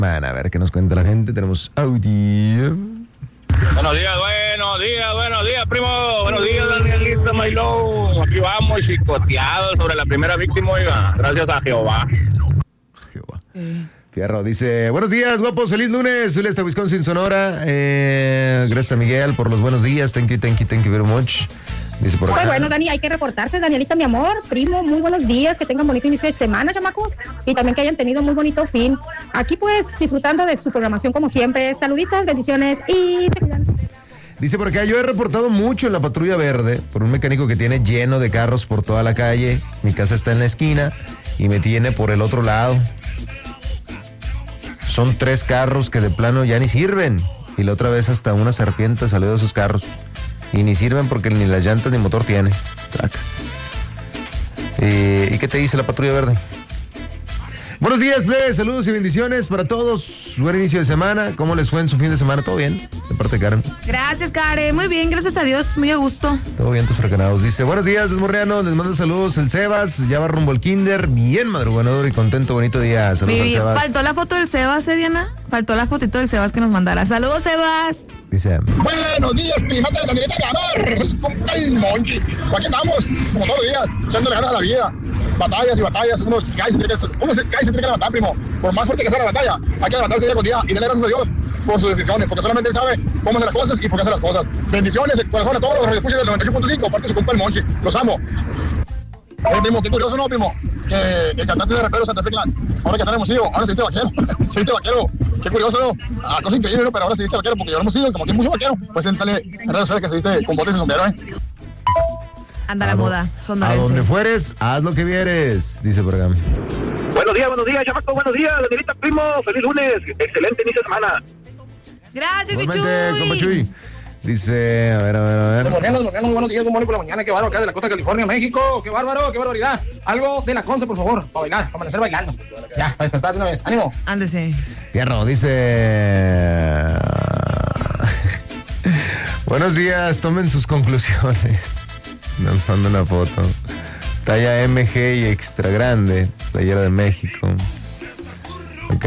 Bueno, a ver qué nos cuenta la gente. Tenemos audio. Buenos días, primo. Buenos días, Danielita, my love. Aquí vamos, chicoteados sobre la primera víctima, oiga. Gracias a Jehová. Fierro dice, buenos días, guapos, feliz lunes. Soy hasta Wisconsin, Sonora. Gracias a Miguel por los buenos días. Thank you very much. Dice por acá. Pues bueno, Dani, hay que reportarte, Danielita, mi amor, primo, muy buenos días, que tengan bonito inicio de semana, chamacos, y también que hayan tenido muy bonito fin. Aquí pues disfrutando de su programación como siempre. Saluditos, bendiciones y... Dice por acá, yo he reportado mucho en la patrulla verde por un mecánico que tiene lleno de carros por toda la calle. Mi casa está en la esquina y me tiene por el otro lado. Son 3 carros que de plano ya ni sirven. Y la otra vez hasta una serpiente salió de esos carros. Y ni sirven porque ni las llantas ni motor tiene. Tracas. ¿Y qué te dice la patrulla verde? Buenos días, plebes, saludos y bendiciones para todos. Buen inicio de semana. ¿Cómo les fue en su fin de semana? ¿Todo bien? De parte de Karen. Gracias, Karen. Muy bien, gracias a Dios. Muy a gusto. Todo bien, tus frecanados. Dice, buenos días, Desmorreano. Les mando saludos el Sebas. Ya va rumbo al kinder. Bien madrugador y contento. Bonito día. Saludos al Sebas. Faltó la foto del Sebas, Diana. Faltó la fotito del Sebas que nos mandara. Saludos, Sebas. Dice, Buenos días, primata de la directa de amor. Pues con el monchi. Aquí andamos, como todos los días, echándole ganas a la vida. Batallas y batallas, uno se cae y se tiene que levantar, primo. Por más fuerte que sea la batalla, hay que levantarse día con día y darle gracias a Dios por sus decisiones, porque solamente Él sabe cómo hacer las cosas y por qué hacer las cosas. Bendiciones de corazón a todos los radioescuchas del 98.5, parte de su compa el Monchi. Los amo. Oye, primo, qué curioso, ¿no, primo? Que el cantante de rapero Santa Fe Clan, ahora que está hermosillo, ahora se viste vaquero. Se viste vaquero. Qué curioso, ¿no? Cosa increíble, ¿no? Pero ahora se viste vaquero porque yo hermosillo, como que hay mucho vaquero, pues él sale en redes sociales que se viste con botes y sombrero, ¿eh? Anda la moda. A donde fueres, haz lo que vieres, dice por acá. Buenos días, chamaco, buenos días, Danielita, primo, feliz lunes, excelente inicio de semana. Gracias, igualmente, compa Chuy. Dice, a ver. Buenos días, good morning por la mañana, qué bárbaro, acá de la costa de California, México, qué bárbaro, qué barbaridad. Algo de la Conce, por favor, para bailar, para amanecer bailando. Ya, para despertar de una vez, ánimo. Ándese. Fierro, dice... Buenos días, tomen sus conclusiones. Nos manda una foto. Talla MG y extra grande. Playera de México. Ok.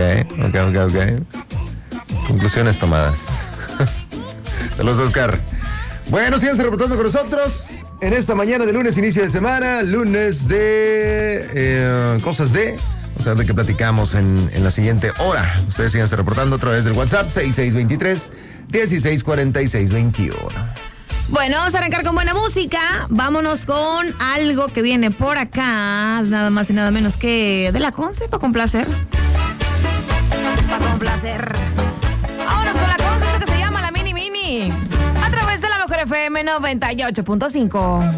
Conclusiones tomadas. Saludos, Oscar. Bueno, síganse reportando con nosotros en esta mañana de lunes, inicio de semana. Lunes de cosas de... O sea, de que platicamos en la siguiente hora. Ustedes síganse reportando a través del WhatsApp 6623-164621. Bueno, vamos a arrancar con buena música. Vámonos con algo que viene por acá. Nada más y nada menos que de la Conce, para complacer. Vámonos con la Conce, esto que se llama la Mini Mini. A través de la Mejor FM 98.5.